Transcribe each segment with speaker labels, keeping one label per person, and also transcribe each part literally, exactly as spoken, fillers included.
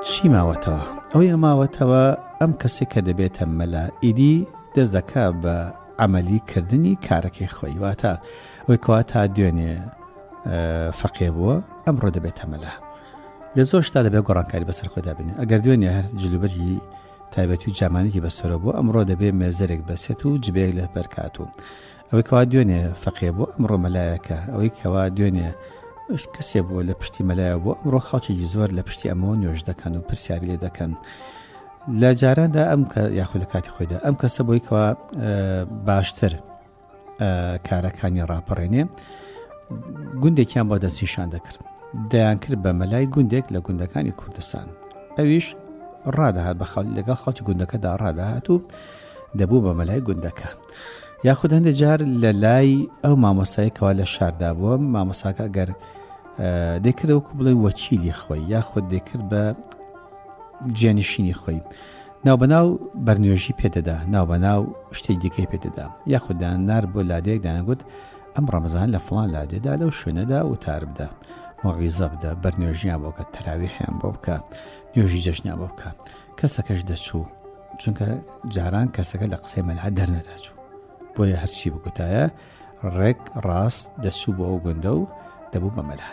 Speaker 1: چی ماوەتەوە؟ ئەوەی ماوەتەوە ئەم کەسێک کە دەبێتە مەلا ئیدی دەست دەکا بە عملیکردنی کارەکەی خۆی، واتە ئەوەی کەوا تا دوێنێ فەقێ بووە ئەمڕۆ دەبێتە مەلا. لە زۆر شتا دەبێت گۆڕانکاری بەسەر خۆی دابێنێ. ئەگەر دوێنێ هەر جلوبەری تایبەتی و جامانێکی بەسەرەوە بوو ئەمڕۆ دەبێت مێزەرێک بەسێت و جبێک لە بەرکات و ئەوەی کەوا دوێنێ فەقێ بوو ئەمڕۆ مەلایەکە. ئەوەی کەوا دوێنێ کەسێ بووە لە پشتی مەلایە بوو ئەمڕۆ خەڵکێکی زۆر لە پشتی ئەمەوە نوێژ دەکەن و پرسیاری لێ دەکەن. لە جاراندا ئەم یاخود لە کاتی خۆیدا ئەم کەسە بۆی کەوا باشتر کارەکانی ڕاپەڕێنێ گوندێکیان بۆ دەستنیشان دەکرد، دەیان کرد بە مەلای گوندێک لە گوندەکانی کوردستان. ئەویش ڕادەهات بە لەگەڵ خەڵکی گوندەکەدا ڕادەهات و دەبوو بە مەلای گوندەکە. یاخود هەندێک جار لە لای ئەو مامۆستایەکەوە لە شاردا بووە مامۆستاکە ئەگەر دەیکرد وەکو بڵێ وەکیلی خۆی یاخود دەیکرد بە جیانشینی خۆی ناوبەناو بەرنوێژی پێدەدا، ناوبەناو شتێک دیکەی پێدەدا، یاخود دانار بۆ لادەیەک دانەگوت ئەم ڕەمەزان لە فڵان لادێدا لەو شوێنەدا وتار بدە، مۆعیزە بدە، بەرنوێژیان بۆ بکە، تەراویحیان بۆ بکە، نوێژی جەژنیان بۆ بکە. کەسەکەش دەچوو، چونکە جاران کەسەکە لە قسەی مەلحە دەرنەداچوو، بۆیە هەرچی بگوتایە ڕێک ڕاست دەچوو بۆ ئەو گوندە و دەبوو بە مەلحە.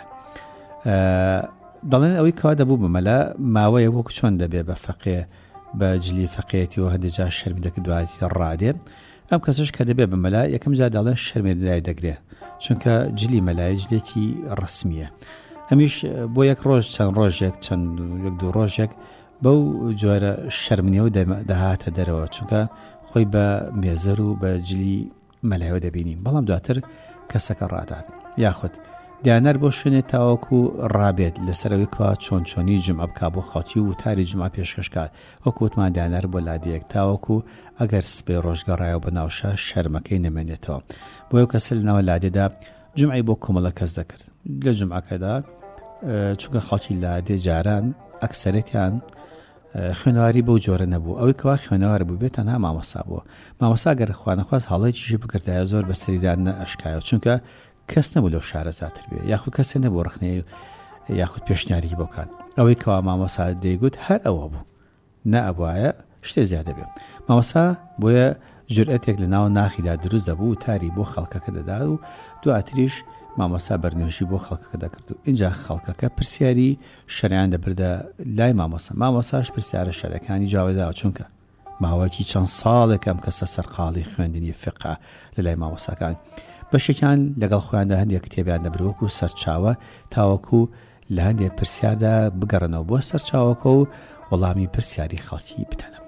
Speaker 1: دەڵێن ئەوەی کەوا دەبوو بە مەلا ماوەیە وەکو چۆن دەبێ بە فەقێ بە جلی فەقێتی و هەندێک جار شەرمی دەکرد دوایەتی ڕادێ. ئەم کەسش کە دەبێ بە مەلا یەکەم جار دەڵێن شەرمێ دای دەگرێ، چونکە جلی مەلای جلێکی ڕسمیە. ئەمیش بۆ یەک ڕۆژ چەند ڕۆژێک چەند یەک دوو ڕۆژێک بەو جۆرە شەرمنیە و دەهاتە دەرەوە، چونکە خۆی بە مێزەر و بە جلی مەلایەوە دەبینیم. بەڵام دواتر کەسەکە ڕادات، یاخود دیانەر بۆ شوێنێ تاوەکو ڕابێت لەسەرەوەی کەوا چۆن چۆنی جمعە بکا بۆ خەڵکی و تاری جمعە پێشکەشکات، وەکو وتمان دیانەر بۆ لادەیەک تاوەکو ئەگەر سبەی ڕۆژگەڕایەوە بەناوشە شەرمەکەی نەمێنێتەوە. بۆ یەو کەسە لەناوە لادێدا جمعی بۆ کۆمەڵە کەس دەکرد. لە جمعەکەدا چونکە خەڵکی لادێ جاران ئەکسەرەتیان خوێنەواری بەو جۆرە نەبوو، ئەوەی کەوا خوێنەوار بوو بێت تەنها مامۆستا بووە. مامۆستا گەر خوانەخواست هەڵەیەکیشی بکردایە زۆر بەسەریدا نەئەشکایەوە، چونکە کەس نەبوو لەو شارە زیاتر بێ، یاخود کەسێ نەبوو ڕخنەیە یاخود پێشنیارێکی بۆکان. ئەوەی کەوا مامۆستا دەیگوت هەر ئەوە بوو، نە ئەبوایە شتێ زیادە بێ. مامۆستا بۆیە جورئەتێک لە ناو ناخیدا دروست دەبوو و تاری بۆ خەڵکەکە دەدا و دواتریش مامۆستا بەرنوێژی بۆ خەڵکەکە دەکرد و اینجا خەڵکەکە پرسیاری شەریان دەبردە لای مامۆستا. مامۆستاش پرسیارە شەرەکانی جاوەداوە، چونکە ماوەکی چەند ساڵێک ئەم کەسە سەرقاڵی خوێندنی فقە لە لای مامۆستاکان. بەشێکیان لەگەڵ خۆیاندا هەندێک کتێبیان دەبرۆکو سەرچاوە تاوەکو لە هەندێک پرسیاردا بگەڕنەوە بۆ سەرچاوەکە و وەڵامی پرسیاری خەڵکی بتەنە.